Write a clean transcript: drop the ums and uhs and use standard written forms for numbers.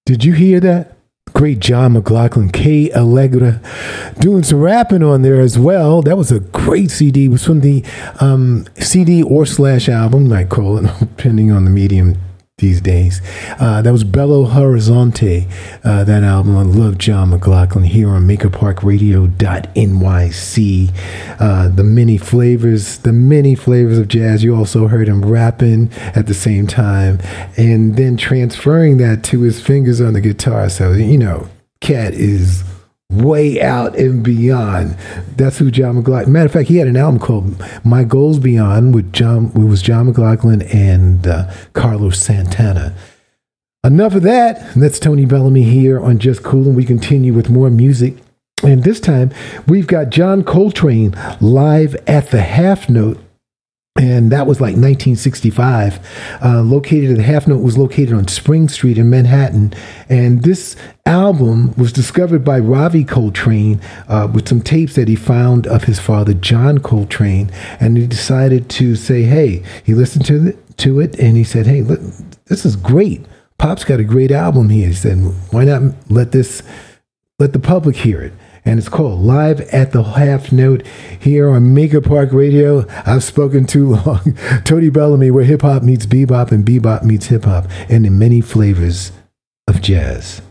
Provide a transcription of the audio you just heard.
Did you hear that? Great John McLaughlin, K. Allegra, doing some rapping on there as well. That was a great CD. It was from the CD or slash album, you might call it, depending on the medium these days. That was Belo Horizonte, that album. I love John McLaughlin here on MakerParkRadio.nyc. The many flavors of jazz. You also heard him rapping at the same time and then transferring that to his fingers on the guitar. So, Cat is way out and beyond. That's who John McLaughlin. Matter of fact, he had an album called My Goals Beyond with John McLaughlin and Carlos Santana. Enough of that. That's Tony Bellamy here on Just Cool, and we continue with more music. And this time we've got John Coltrane live at the Half Note. And that was like 1965. The Half Note was located on Spring Street in Manhattan. And this album was discovered by Ravi Coltrane with some tapes that he found of his father, John Coltrane. And he decided to say, hey, he listened to it and he said, hey, look, this is great. Pop's got a great album here. He said, why not let the public hear it? And it's called Live at the Half Note here on Maker Park Radio. I've spoken too long. Tony Bellamy, where hip-hop meets bebop and bebop meets hip-hop, and the many flavors of jazz.